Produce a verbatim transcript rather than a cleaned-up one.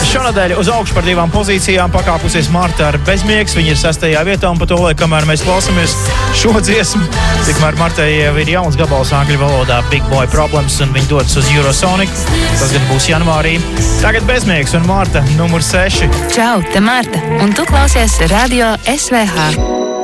Šonadēļ uz augšu par divām pozīcijām pakāpusies Marta ar Bezmiegs. Viņa ir sestajā vietā, un pa to, lai kamēr mēs klausamies šo dziesmu, tikmēr Martai jau ir jauns gabals angļu valodā Big Boy Problems, un viņa dodas uz Eurosonic. Tas gan būs janvārī. Tagad Bezmiegs un Marta numur seši. Čau, te Marta, un tu klausies Radio S V H.